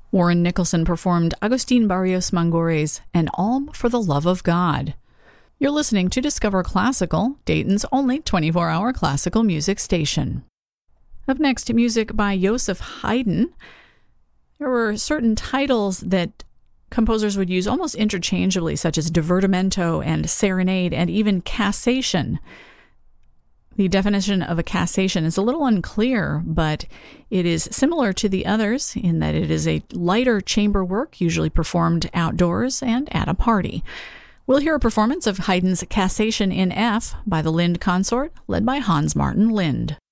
Warren Nicholson performed Agustin Barrios Mangore's An Alm for the Love of God. You're listening to Discover Classical, Dayton's only 24-hour classical music station. Up next, music by Joseph Haydn. There were certain titles that composers would use almost interchangeably, such as divertimento and serenade and even cassation. The definition of a cassation is a little unclear, but it is similar to the others in that it is a lighter chamber work, usually performed outdoors and at a party. We'll hear a performance of Haydn's Cassation in F by the Lind Consort, led by Hans Martin Lind.